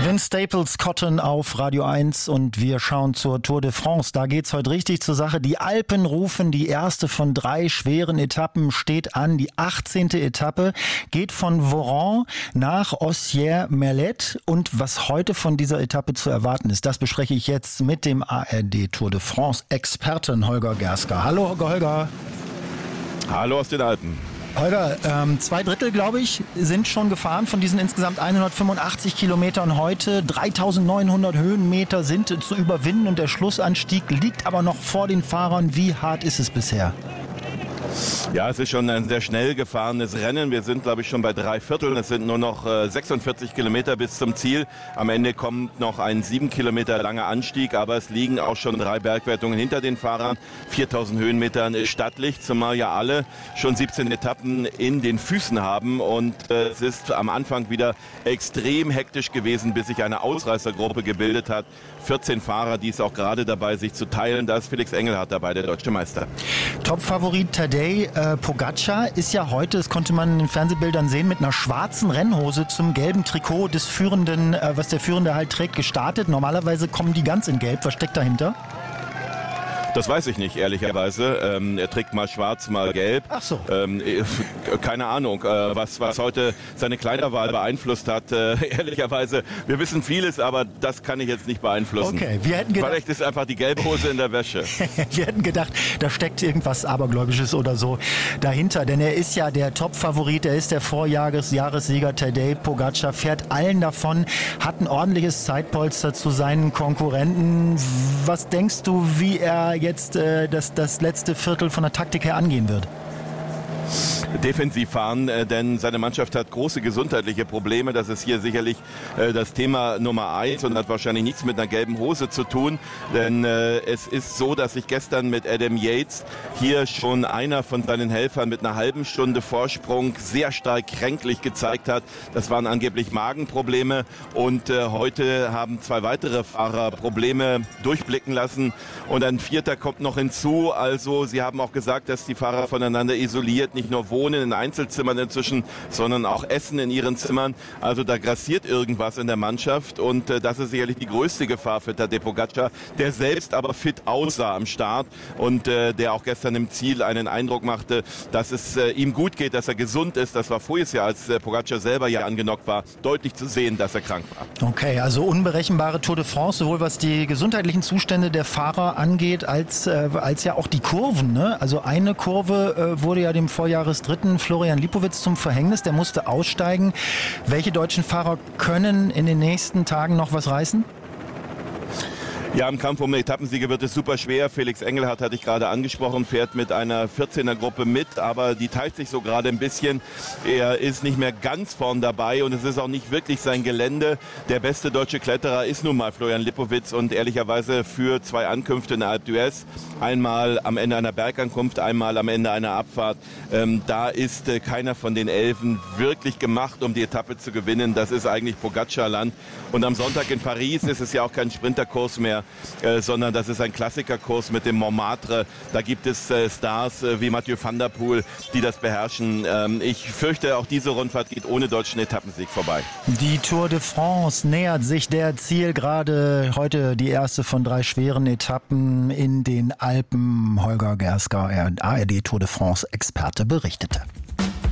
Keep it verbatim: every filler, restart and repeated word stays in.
Vince Staples, Cotton auf Radio eins und wir schauen zur Tour de France. Da geht's heute richtig zur Sache. Die Alpen rufen, die erste von drei schweren Etappen steht an. Die achtzehnte Etappe geht von Voran nach Ossières-Merlet. Und was heute von dieser Etappe zu erwarten ist, das bespreche ich jetzt mit dem A R D Tour de France Experten Holger Gerska. Hallo Holger, Holger. Hallo aus den Alpen. Holger, ähm, zwei Drittel, glaube ich, sind schon gefahren von diesen insgesamt hundertfünfundachtzig Kilometern heute. dreitausendneunhundert Höhenmeter sind zu überwinden und der Schlussanstieg liegt aber noch vor den Fahrern. Wie hart ist es bisher? Ja, es ist schon ein sehr schnell gefahrenes Rennen. Wir sind, glaube ich, schon bei drei Vierteln. Es sind nur noch äh, sechsundvierzig Kilometer bis zum Ziel. Am Ende kommt noch ein sieben Kilometer langer Anstieg, aber es liegen auch schon drei Bergwertungen hinter den Fahrern. viertausend Höhenmetern ist stattlich, zumal ja alle schon siebzehn Etappen in den Füßen haben. Und äh, es ist am Anfang wieder extrem hektisch gewesen, bis sich eine Ausreißergruppe gebildet hat. vierzehn Fahrer, die ist auch gerade dabei, sich zu teilen. Da ist Felix Engelhardt dabei, der deutsche Meister. Top-Favorit Tadej äh, Pogacar ist ja heute, das konnte man in den Fernsehbildern sehen, mit einer schwarzen Rennhose zum gelben Trikot des Führenden, äh, was der Führende halt trägt, gestartet. Normalerweise kommen die ganz in Gelb. Was steckt dahinter? Das weiß ich nicht, ehrlicherweise. Ähm, er trägt mal schwarz, mal gelb. Ach so. Ähm, keine Ahnung, äh, was, was heute seine Kleiderwahl beeinflusst hat. Äh, ehrlicherweise, wir wissen vieles, aber das kann ich jetzt nicht beeinflussen. Okay, wir hätten gedacht... Vielleicht ist einfach die Gelbhose in der Wäsche. Wir hätten gedacht, da steckt irgendwas Abergläubisches oder so dahinter. Denn er ist ja der Top-Favorit, er ist der Vorjahressieger Tadej Pogacar, fährt allen davon, hat ein ordentliches Zeitpolster zu seinen Konkurrenten. Was denkst du, wie er jetzt äh, das, das letzte Viertel von der Taktik her angehen wird? Defensiv fahren, äh, denn seine Mannschaft hat große gesundheitliche Probleme. Das ist hier sicherlich äh, das Thema Nummer eins und hat wahrscheinlich nichts mit einer gelben Hose zu tun. Denn äh, es ist so, dass sich gestern mit Adam Yates hier schon einer von seinen Helfern mit einer halben Stunde Vorsprung sehr stark kränklich gezeigt hat. Das waren angeblich Magenprobleme und äh, heute haben zwei weitere Fahrer Probleme durchblicken lassen und ein vierter kommt noch hinzu. Also sie haben auch gesagt, dass die Fahrer voneinander isoliert nicht nur wohnen in Einzelzimmern inzwischen, sondern auch essen in ihren Zimmern. Also da grassiert irgendwas in der Mannschaft und äh, das ist sicherlich die größte Gefahr für Tadej Pogacar, der selbst aber fit aussah am Start und äh, der auch gestern im Ziel einen Eindruck machte, dass es äh, ihm gut geht, dass er gesund ist. Das war voriges Jahr, als äh, Pogacar selber ja angenockt war, deutlich zu sehen, dass er krank war. Okay, also unberechenbare Tour de France, sowohl was die gesundheitlichen Zustände der Fahrer angeht, als, äh, als ja auch die Kurven, ne? Also eine Kurve äh, wurde ja dem Vorjahresdritten Florian Lipowitz zum Verhängnis, der musste aussteigen. Welche deutschen Fahrer können in den nächsten Tagen noch was reißen? Ja, im Kampf um den Etappensieger wird es super schwer. Felix Engelhardt hatte ich gerade angesprochen, fährt mit einer vierzehner-Gruppe mit, aber die teilt sich so gerade ein bisschen. Er ist nicht mehr ganz vorn dabei und es ist auch nicht wirklich sein Gelände. Der beste deutsche Kletterer ist nun mal Florian Lipowitz und ehrlicherweise für zwei Ankünfte in der Alpe d'Huez, einmal am Ende einer Bergankunft, einmal am Ende einer Abfahrt, ähm, da ist äh, keiner von den Elfen wirklich gemacht, um die Etappe zu gewinnen. Das ist eigentlich Pogacar-Land. Und am Sonntag in Paris ist es ja auch kein Sprinterkurs mehr, Äh, sondern das ist ein Klassikerkurs mit dem Montmartre. Da gibt es äh, Stars äh, wie Mathieu van der Poel, die das beherrschen. Ähm, ich fürchte, auch diese Rundfahrt geht ohne deutschen Etappensieg vorbei. Die Tour de France nähert sich der Zielgerade. Heute die erste von drei schweren Etappen in den Alpen. Holger Gerska, A R D Tour de France Experte, berichtete.